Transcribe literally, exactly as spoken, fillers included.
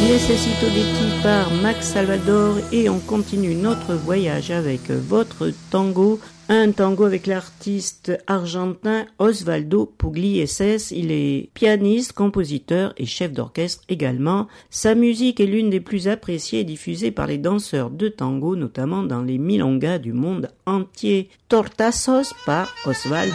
Necesito de ti par Max Salvador et on continue notre voyage avec votre tango. Un tango avec l'artiste argentin Osvaldo Pugliese. Il est pianiste, compositeur et chef d'orchestre également. Sa musique est l'une des plus appréciées et diffusées par les danseurs de tango, notamment dans les milongas du monde entier. Tortazos par Osvaldo.